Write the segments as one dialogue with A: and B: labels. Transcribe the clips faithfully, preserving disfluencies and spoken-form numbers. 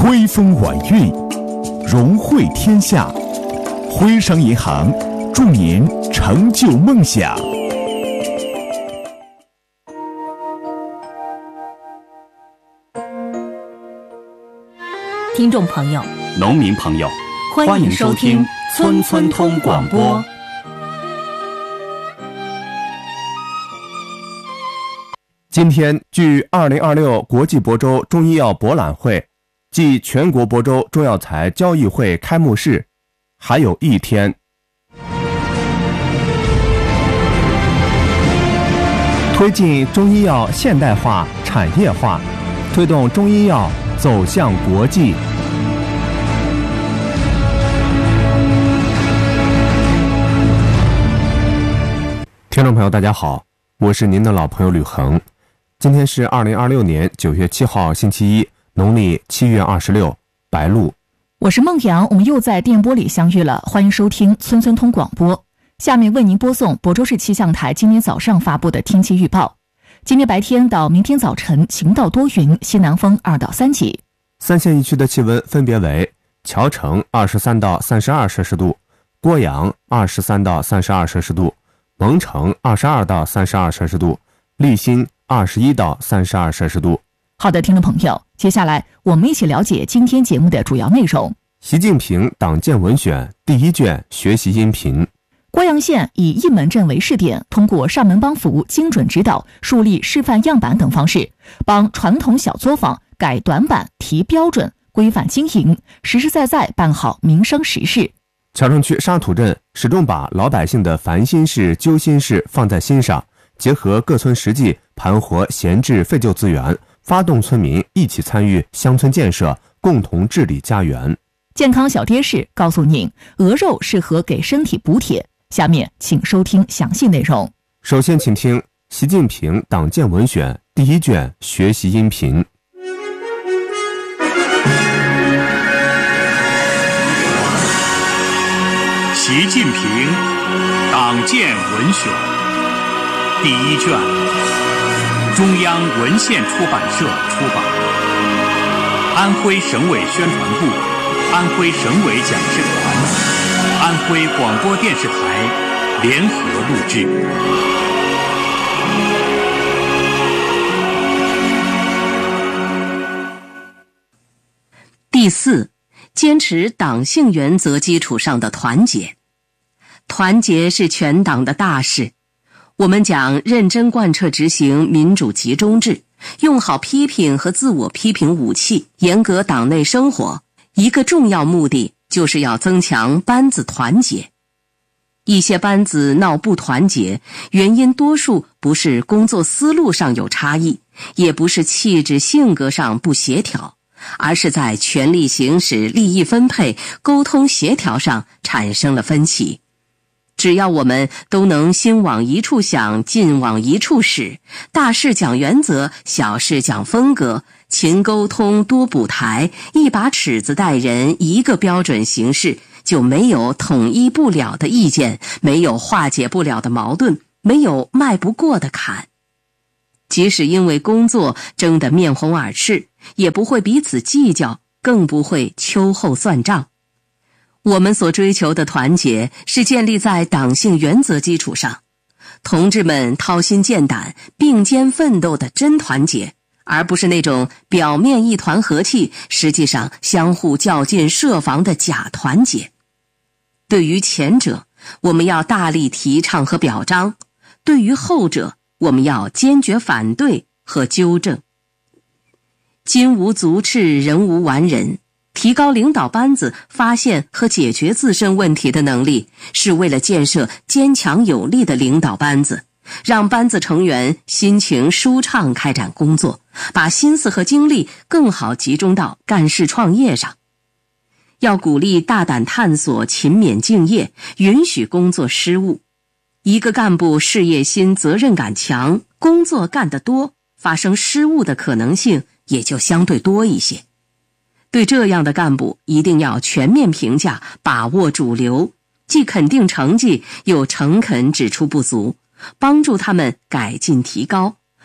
A: 徽风晚运，荣汇天下。徽商银行祝您成就梦想。
B: 听众朋友，
C: 农民朋友，
B: 欢迎收听村村通广播。
D: 今天距二零二六国际亳州中医药博览会暨全国亳州中药材交易会开幕式还有一天。推进中医药现代化、产业化，推动中医药走向国际。听众朋友大家好，我是您的老朋友吕恒。今天是二零二六年九月七号星期一，农历七月二十六，白露。
B: 我是孟阳，我们又在电波里相遇了，欢迎收听村村通广播。下面为您播送亳州市气象台今天早上发布的天气预报。今天白天到明天早晨晴到多云，西南风二到三级。
D: 三县一区的气温分别为谯城二十三到三十二摄氏度，郭阳二十三到三十二摄氏度，蒙城二十二到三十二摄氏度，利辛二十一到三十二摄氏度。
B: 好的，听众朋友，接下来我们一起了解今天节目的主要内容。
D: 习近平党建文选第一卷学习音频。
B: 郭阳县以一门镇为试点，通过上门帮扶、精准指导、树立示范样板等方式，帮传统小作坊改短板、提标准、规范经营，实实在在办好民生实事。
D: 谯城区沙土镇始终把老百姓的烦心事、揪心事放在心上，结合各村实际，盘活闲置废旧资源，发动村民一起参与乡村建设，共同治理家园。
B: 健康小贴士告诉您，鹅肉适合给身体补铁。下面请收听详细内容。
D: 首先请听习近平党建文选第一卷学习音频。
C: 习近平党建文选第一卷，中央文献出版社出版，安徽省委宣传部、安徽省委讲师团、安徽广播电视台联合录制。
E: 第四，坚持党性原则基础上的团结。团结是全党的大事。我们讲认真贯彻执行民主集中制，用好批评和自我批评武器，严格党内生活，一个重要目的就是要增强班子团结。一些班子闹不团结，原因多数不是工作思路上有差异，也不是气质性格上不协调，而是在权力行使、利益分配、沟通协调上产生了分歧。只要我们都能心往一处想，劲往一处使，大事讲原则，小事讲风格，勤沟通多补台，一把尺子带人，一个标准行事，就没有统一不了的意见，没有化解不了的矛盾，没有迈不过的坎。即使因为工作争得面红耳赤，也不会彼此计较，更不会秋后算账。我们所追求的团结是建立在党性原则基础上，同志们掏心建胆、并肩奋斗的真团结，而不是那种表面一团和气，实际上相互较劲设防的假团结。对于前者，我们要大力提倡和表彰；对于后者，我们要坚决反对和纠正。金无足赤，人无完人。提高领导班子发现和解决自身问题的能力，是为了建设坚强有力的领导班子，让班子成员心情舒畅开展工作，把心思和精力更好集中到干事创业上。要鼓励大胆探索、勤勉敬业，允许工作失误。一个干部事业心、责任感强，工作干得多，发生失误的可能性也就相对多一些。对这样的干部，一定要全面评价，把握主流，既肯定成绩，又诚恳指出不足，帮助他们改进提高，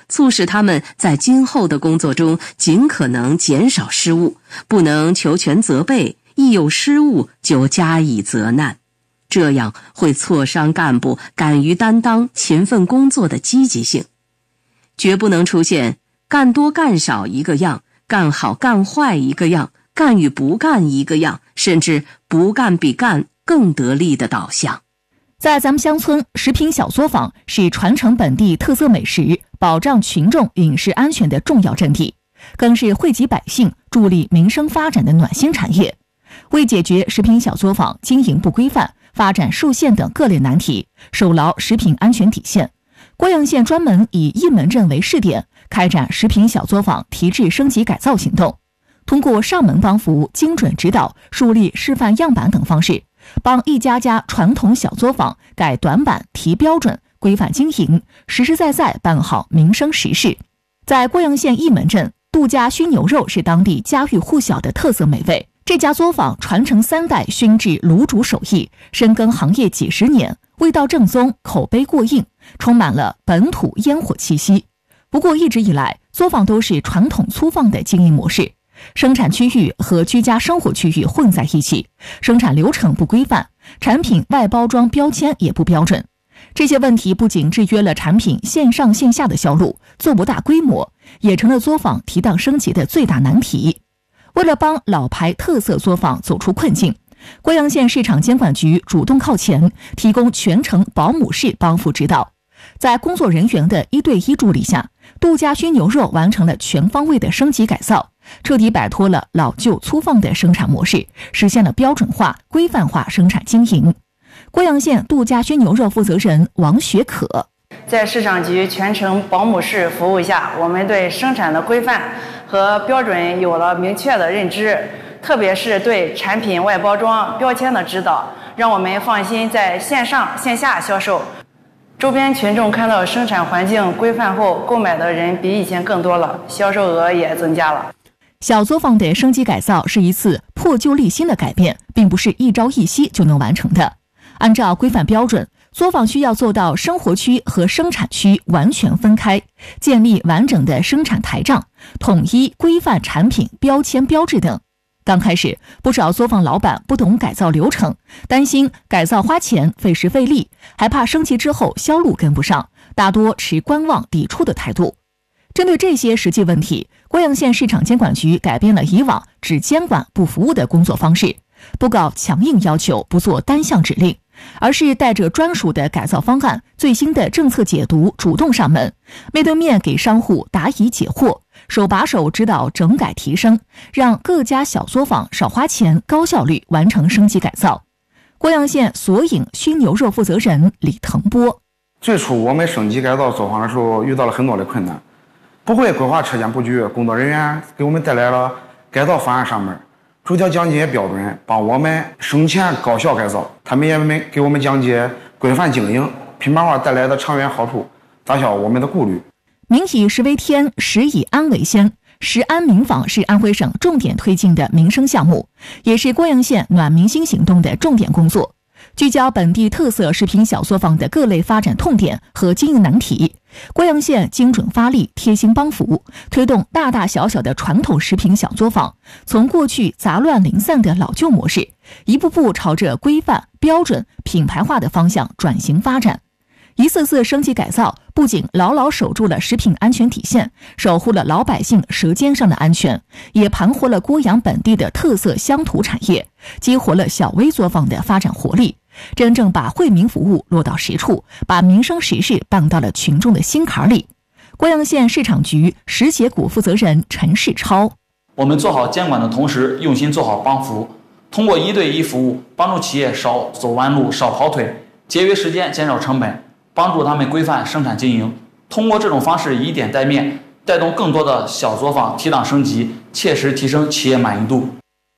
E: 促使他们在今后的工作中尽可能减少失误，不能求全责备，一有失误就加以责难，这样会挫伤干部敢于担当、勤奋工作的积极性。绝不能出现干多干少一个样，干好干坏一个样，干与不干一个样，甚至不干比干更得力的导向。
B: 在咱们乡村，食品小作坊是传承本地特色美食、保障群众饮食安全的重要阵地，更是惠及百姓、助力民生发展的暖心产业。为解决食品小作坊经营不规范、发展受限等各类难题，守牢食品安全底线，郭阳县专门以一门镇为试点，开展食品小作坊提质升级改造行动，通过上门帮扶、精准指导、树立示范样板等方式，帮一家家传统小作坊改短板、提标准、规范经营，实实在在办好民生实事。在郭阳县一门镇，杜家熏牛肉是当地家喻户晓的特色美味。这家作坊传承三代熏制卤煮手艺，深耕行业几十年，味道正宗，口碑过硬，充满了本土烟火气息。不过一直以来，作坊都是传统粗放的经营模式，生产区域和居家生活区域混在一起，生产流程不规范，产品外包装标签也不标准。这些问题不仅制约了产品线上线下的销路，做不大规模，也成了作坊提档升级的最大难题。为了帮老牌特色作坊走出困境，郭阳县市场监管局主动靠前，提供全程保姆式帮扶指导。在工作人员的一对一助力下，杜家熏牛肉完成了全方位的升级改造，彻底摆脱了老旧粗放的生产模式，实现了标准化、规范化生产经营。郭阳县杜家熏牛肉负责人王学可，
F: 在市场局全程保姆式服务下，我们对生产的规范和标准有了明确的认知，特别是对产品外包装标签的指导，让我们放心在线上线下销售。周边群众看到生产环境规范后，购买的人比以前更多了，销售额也增加了。
B: 小作坊的升级改造是一次破旧立新的改变，并不是一朝一夕就能完成的。按照规范标准，作坊需要做到生活区和生产区完全分开，建立完整的生产台账，统一规范产品标签标志等。刚开始，不少作坊老板不懂改造流程，担心改造花钱费时费力，还怕升级之后销路跟不上，大多持观望抵触的态度。针对这些实际问题，郭阳县市场监管局改变了以往只监管不服务的工作方式，不搞强硬要求，不做单项指令，而是带着专属的改造方案、最新的政策解读，主动上门，面对面给商户答疑解惑，手把手指导整改提升，让各家小作坊少花钱、高效率完成升级改造。郭阳县索引熏牛肉负责人李腾波，
G: 最初我们升级改造作坊的时候遇到了很多的困难，不会规划车间布局，工作人员给我们带来了改造方案上门，逐条讲解标准，帮我们省钱高效改造。他们也没给我们讲解规范经营、品牌化带来的长远好处，打消我们的顾虑。
B: 民以食为天，食以安为先。食安民访是安徽省重点推进的民生项目，也是郭阳县暖民心行动的重点工作。聚焦本地特色食品小作坊的各类发展痛点和经营难题，郭阳县精准发力，贴心帮扶，推动大大小小的传统食品小作坊从过去杂乱零散的老旧模式，一步步朝着规范、标准、品牌化的方向转型发展。一次次升级改造，不仅牢牢守住了食品安全底线，守护了老百姓舌尖上的安全，也盘活了郭阳本地的特色乡土产业，激活了小微作坊的发展活力，真正把惠民服务落到实处，把民生实事办到了群众的心坎里。郭阳县市场局食协股负责人陈世超，
H: 我们做好监管的同时，用心做好帮扶，通过一对一服务，帮助企业少走弯路、少跑腿，节约时间、减少成本，帮助他们规范生产经营。通过这种方式以点带面，带动更多的小作坊提档升级，切实提升企业满意度。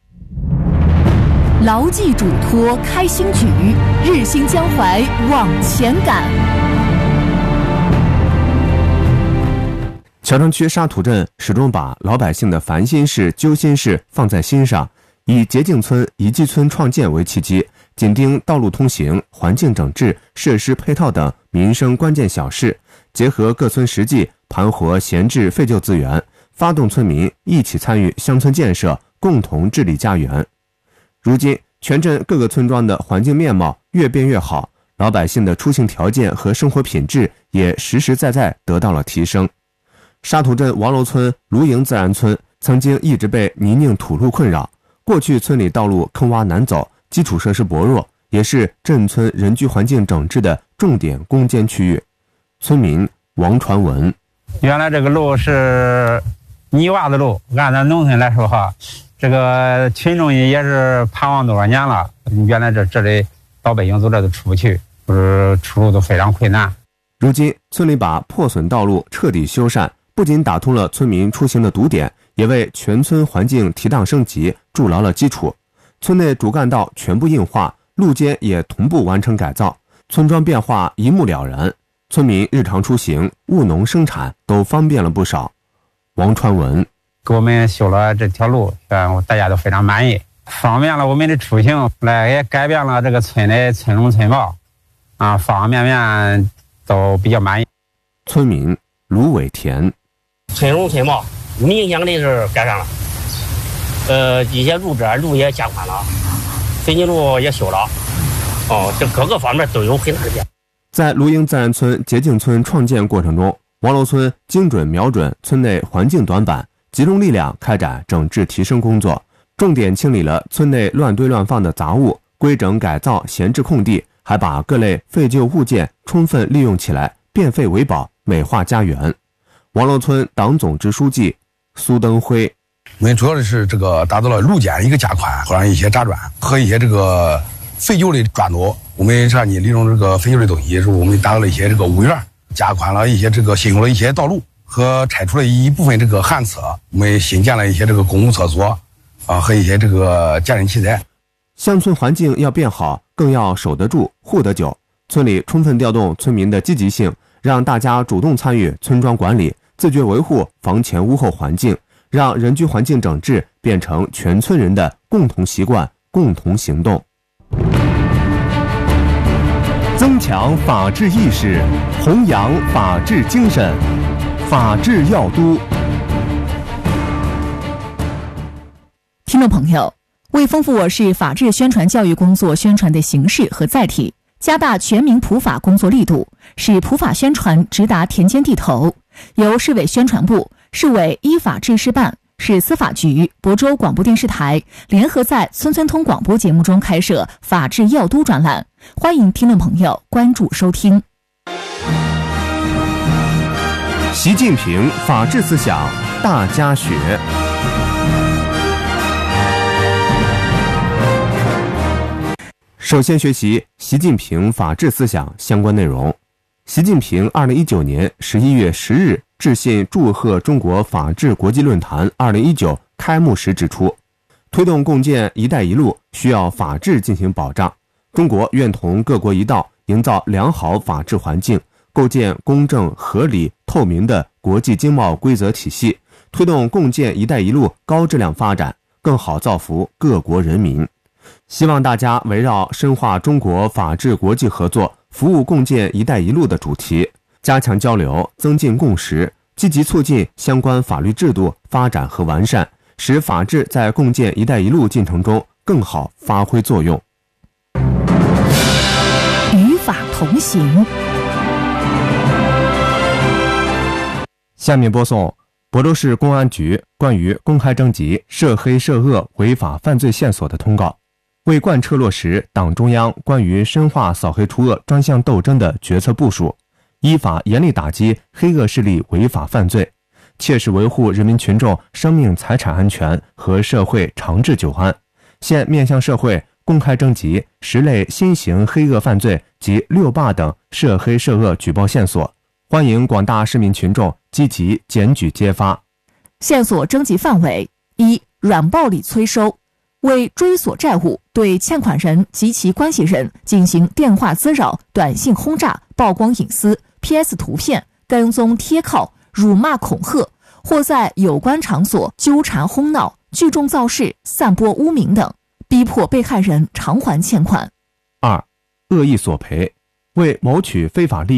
B: 牢记嘱托开新局，日新江淮往前赶。
D: 桥城区沙土镇始终把老百姓的烦心事、揪心事放在心上，以洁净村、宜居村创建为契机，紧盯道路通行、环境整治、设施配套等民生关键小事， 结合各村实际，盘活闲置废旧资源，发动村民一起参与乡村建设，共同治理家园。如今全镇各个村庄的环境面貌越变越好，老百姓的出行条件和生活品质也实实在在得到了提升。沙土镇王楼村卢营自然村曾经一直被泥泞土路困扰，过去村里道路坑洼难走，基础设施薄弱，也是镇村人居环境整治的重点攻坚区域。村民王传文：
I: 原来这个路是泥洼子路，按咱农村来说哈，这个群众也是盼望多少年了。原来这这里老百姓走这都出不去，不是出路都非常困难。
D: 如今村里把破损道路彻底修缮，不仅打通了村民出行的堵点，也为全村环境提档升级筑牢了基础。村内主干道全部硬化，路肩也同步完成改造，村庄变化一目了然，村民日常出行、务农生产都方便了不少。王传文：
I: 给我们修了这条路，大家都非常满意，方便了我们的出行，来也改变了这个村的村容村貌，啊，方方面面都比较满意。
D: 村民卢伟田：
J: 村容村貌明显的是改善了，呃，一些路这路也加宽了，水泥路也修了，哦，这各个方面都有很大的变化。
D: 在卢营自然村洁净村创建过程中，王楼村精准瞄准村内环境短板，集中力量开展整治提升工作，重点清理了村内乱堆乱放的杂物，规整改造闲置空地，还把各类废旧物件充分利用起来，变废为宝，美化家园。王楼村党总支书记苏登辉：
K: 我们主要的是这个达到了路肩一个加宽，或者一些渣砖和一些这个废旧的砖垛，我们上你利用这个废旧的东西，是我们达到了一些这个物源，加宽了一些这个新修了一些道路和拆除了一部分这个旱厕，我们新建了一些这个公共厕所啊和一些这个健身器材。
D: 乡村环境要变好，更要守得住、护得久。村里充分调动村民的积极性，让大家主动参与村庄管理，自觉维护房前屋后环境，让人居环境整治变成全村人的共同习惯、共同行动。
A: 增强法治意识，弘扬法治精神，法治要督。
B: 听众朋友，为丰富我市法治宣传教育工作宣传的形式和载体，加大全民普法工作力度，使普法宣传直达田间地头，由市委宣传部、市委依法治事办、市司法局、亳州广播电视台联合在村村通广播节目中开设法治要督专栏，欢迎听众朋友关注收听。
A: 习近平法治思想大家学。
D: 首先学习习近平法治思想相关内容。习近平二零一九年十一月十日致信祝贺中国法治国际论坛二零一九开幕时指出，推动共建“一带一路”需要法治进行保障。中国愿同各国一道，营造良好法治环境，构建公正、合理、透明的国际经贸规则体系，推动共建“一带一路”高质量发展，更好造福各国人民。希望大家围绕深化中国法治国际合作、服务共建“一带一路”的主题，加强交流，增进共识，积极促进相关法律制度发展和完善，使法治在共建“一带一路”进程中更好发挥作用。
B: 与法同行。
D: 下面播送亳州市公安局关于公开征集涉黑涉恶违法犯罪线索的通告。为贯彻落实党中央关于深化扫黑除恶专项斗争的决策部署，依法严厉打击黑恶势力违法犯罪，切实维护人民群众生命财产安全和社会长治久安，现面向社会公开征集十类新型黑恶犯罪及六霸等涉黑涉恶举报线索，欢迎广大市民群众积极检举揭发。
B: 线索征集范围：一、软暴力催收，为追索债务，对欠款人及其关系人进行电话滋扰、短信轰炸、曝光隐私、P S 图片、跟踪贴靠、辱骂恐吓，或在有关场所纠缠轰闹、聚众造势、散播污名等，逼迫被害人偿还欠款。
D: 二、恶意索赔，为谋取非法利益，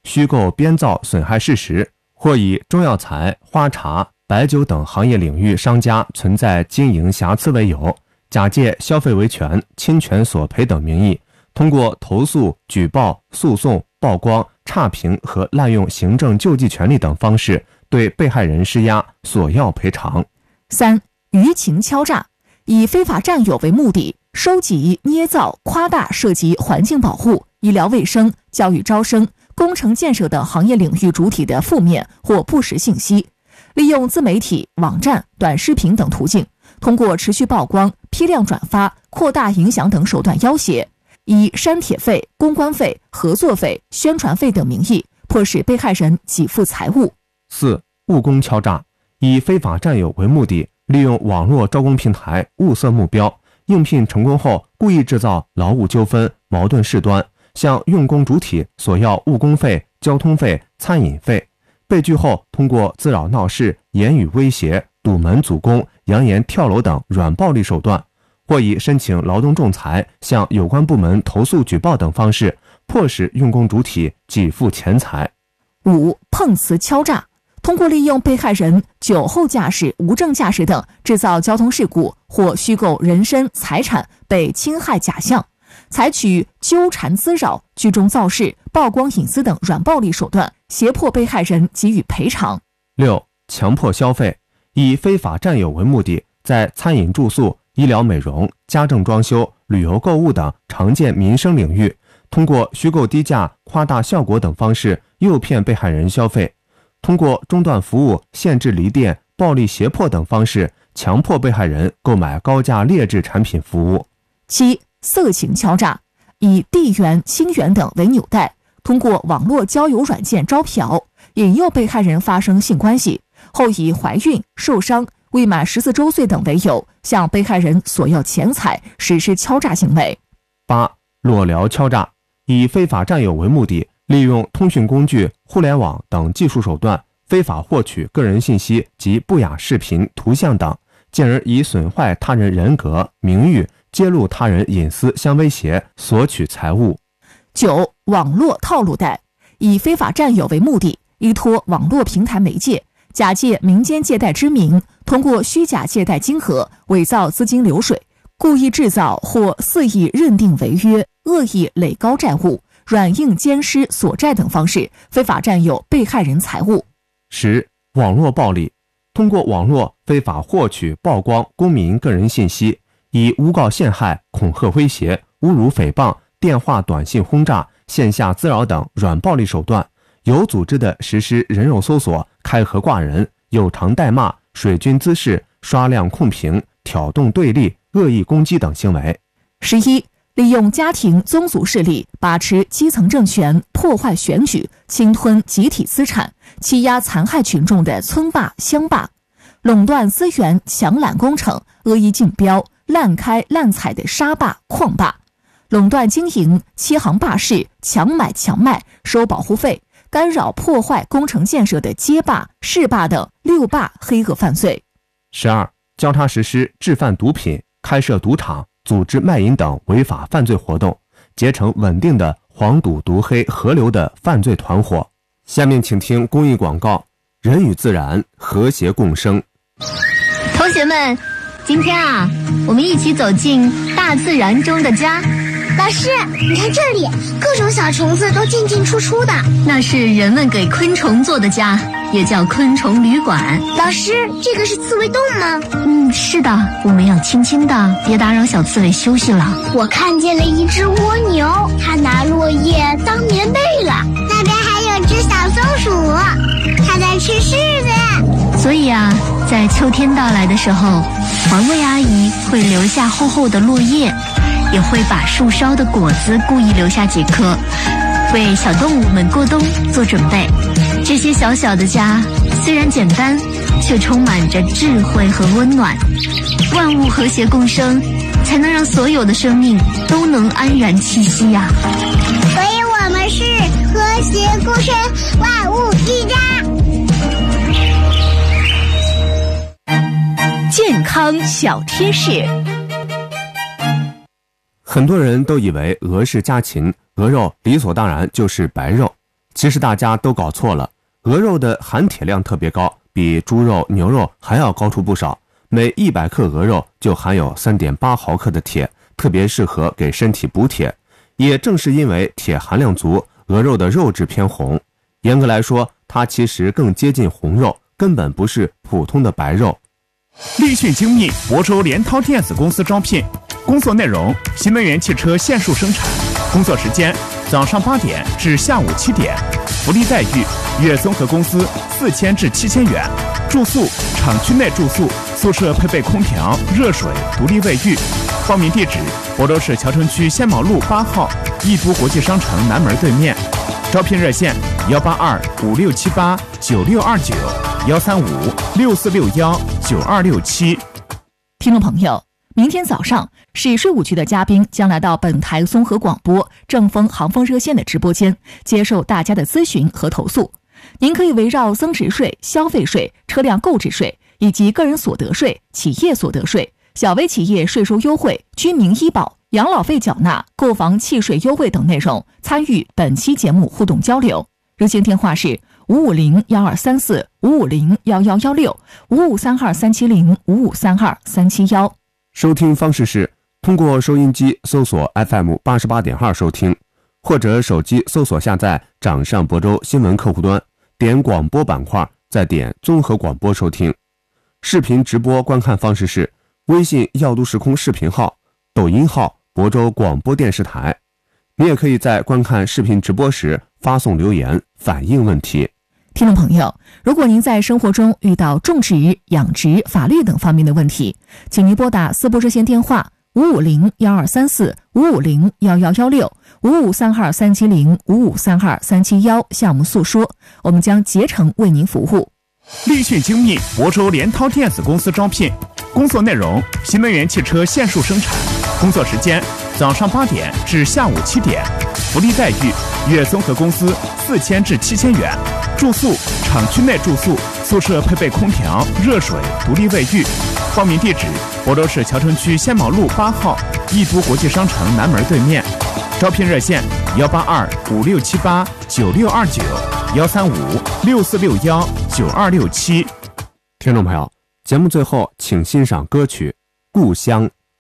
D: 虚构编造损害事实，或以中药材、花茶、白酒等行业领域商家存在经营瑕疵为由，假借消费维权、侵权索赔等名义，通过投诉、举报、诉讼、曝光、差评和滥用行政救济权利等方式对被害人施压，索要赔偿。
B: 三、舆情敲诈，以非法占有为目的，收集、捏造、夸大涉及环境保护、医疗卫生、教育招生、工程建设等行业领域主体的负面或不实信息，利用自媒体、网站、短视频等途径，通过持续曝光、批量转发、扩大影响等手段要挟，以删帖费、公关费、合作费、宣传费等名义，迫使被害人给付财物。
D: 四、务工敲诈，以非法占有为目的，利用网络招工平台物色目标，应聘成功后故意制造劳务纠纷、矛盾事端，向用工主体索要误工费、交通费、餐饮费，被拒后通过滋扰闹事、言语威胁、堵门阻工、扬言跳楼等软暴力手段，或以申请劳动仲裁、向有关部门投诉举报等方式，迫使用工主体给付钱财。
B: 五、碰瓷敲诈，通过利用被害人酒后驾驶、无证驾驶等制造交通事故或虚构人身财产被侵害假象，采取纠缠滋扰、聚众造势、曝光隐私等软暴力手段，胁迫被害人给予赔偿。
D: 六、强迫消费，以非法占有为目的，在餐饮住宿、医疗美容、家政装修、旅游购物等常见民生领域，通过虚构低价、夸大效果等方式诱骗被害人消费，通过中断服务、限制离店、暴力胁迫等方式，强迫被害人购买高价劣质产品服务。
B: 七、色情敲诈，以地缘、心缘等为纽带，通过网络交友软件招嫖，引诱被害人发生性关系，后以怀孕、受伤、未满十四周岁等为由，向被害人索要钱财，实施敲诈行为。
D: 八、裸聊敲诈，以非法占有为目的，利用通讯工具、互联网等技术手段，非法获取个人信息及不雅视频、图像等，进而以损坏他人人格、名誉、揭露他人隐私相威胁，索取财物。
B: 九、网络套路贷，以非法占有为目的，依托网络平台媒介，假借民间借贷之名，通过虚假借贷金额、伪造资金流水，故意制造或肆意认定违约、恶意垒高债务、软硬兼施索债等方式，非法占有被害人财物。
D: 十、网络暴力，通过网络非法获取、曝光公民个人信息，以诬告陷害、恐吓威胁、侮辱诽谤、电话短信轰炸、线下滋扰等软暴力手段，有组织地实施人肉搜索、开盒挂人、有偿代骂、水军滋事、刷量控评、挑动对立、恶意攻击等行为。
B: 十一、利用家庭宗族势力把持基层政权，破坏选举，侵吞集体资产，欺压残害群众的村霸、乡霸，垄断资源、强揽工程，恶意竞标、滥开滥采的沙霸、矿霸，垄断经营、欺行霸市、强买强卖、收保护费，干扰破坏工程建设的街霸、市霸等六霸黑恶犯罪。
D: 十二、交叉实施制贩毒品、开设赌场、组织卖淫等违法犯罪活动，结成稳定的黄赌毒黑合流的犯罪团伙。下面请听公益广告：人与自然和谐共生。
L: 同学们，今天啊，我们一起走进大自然中的家。
M: 老师，你看这里，各种小虫子都进进出出的，
L: 那是人们给昆虫做的家，也叫昆虫旅馆。
M: 老师，这个是刺猬洞吗？
L: 嗯，是的，我们要轻轻的，别打扰小刺猬休息了。
M: 我看见了一只蜗牛，它拿落叶当棉被了。那边还有只小松鼠，它在吃柿子。
L: 所以啊，在秋天到来的时候，环卫阿姨会留下厚厚的落叶，也会把树梢的果子故意留下几颗，为小动物们过冬做准备。这些小小的家虽然简单，却充满着智慧和温暖。万物和谐共生，才能让所有的生命都能安然栖息呀、啊。
M: 所以我们是和谐共生，万物一家。
B: 健康小贴士。
D: 很多人都以为鹅是家禽，鹅肉理所当然就是白肉。 其实大家都搞错了，鹅肉的含铁量特别高，比猪肉、牛肉还要高出不少。每一百克鹅肉就含有 三点八毫克的铁，特别适合给身体补铁。也正是因为铁含量足，鹅肉的肉质偏红。严格来说，它其实更接近红肉，根本不是普通的白肉。
A: 立讯精密亳州联涛电子公司招聘，工作内容：新能源汽车线束生产，工作时间早上八点至下午七点，福利待遇：月综合工资四千至七千元，住宿厂区内住宿，宿舍配备空调、热水、独立卫浴。报名地址：亳州市谯城区仙毛路八号易都国际商城南门对面。招聘热线：幺八二五六七八九六二九，幺三五六四六幺九二六七。
B: 听众朋友，明天早上，市税务局的嘉宾将来到本台综合广播正风航风热线的直播间，接受大家的咨询和投诉。您可以围绕增值税、消费税、车辆购置税以及个人所得税、企业所得税、小微企业税收优惠、居民医保、养老费缴纳、购房契税优惠等内容，参与本期节目互动交流。热线电话是五五零幺二三四五五零幺幺幺六五五三二三七零五五三二三七幺。
D: 收听方式是通过收音机搜索 F M 八十八点二 收听，或者手机搜索下载掌上亳州新闻客户端，点广播板块，再点综合广播收听。视频直播观看方式是微信耀都时空视频号、抖音号亳州广播电视台。你也可以在观看视频直播时发送留言反映问题。
B: 听众朋友，如果您在生活中遇到种植、养殖、法律等方面的问题，请您拨打四部热线电话五五零幺二三四五五零幺幺幺六五五三二三七零五五三二三七幺向我们诉说，我们将竭诚为您服务。
A: 立讯精密亳州联涛电子公司招聘，工作内容：新能源汽车线束生产，工作时间早上八点至下午七点，福利待遇：月综合工资四千至七千元，住宿厂区内住宿，宿舍配备空调、热水、独立卫浴。报名地址：亳州市谯城区仙毛路八号易都国际商城南门对面。招聘热线：幺八二五六七八九六二九，幺三五六四六幺九二六七。
D: 听众朋友，节目最后请欣赏歌曲《故乡》。